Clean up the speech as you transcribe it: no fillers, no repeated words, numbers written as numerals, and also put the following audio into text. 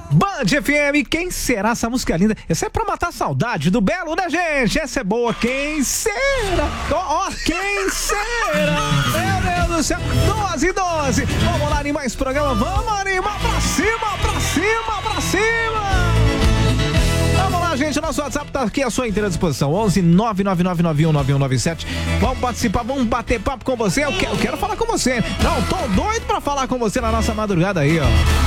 Band FM, quem será essa música linda? Essa é pra matar a saudade do Belo, né, gente? Essa é boa, quem será? Ó, quem será? Meu Deus do céu, 12. Vamos lá animar esse programa, vamos animar pra cima, pra cima, pra cima. Vamos lá, gente, o nosso WhatsApp tá aqui à sua inteira disposição, 11 999919197. Vamos participar, vamos bater papo com você. Eu quero falar com você. Não, tô doido pra falar com você na nossa madrugada aí, ó.